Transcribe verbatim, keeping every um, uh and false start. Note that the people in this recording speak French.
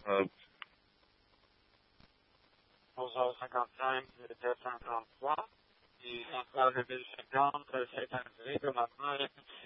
Euh, onze heures cinquante-cinq, deux cent trente-trois. Et centrale de mille cinquante, c'est un vrai que maintenant, il y a plus de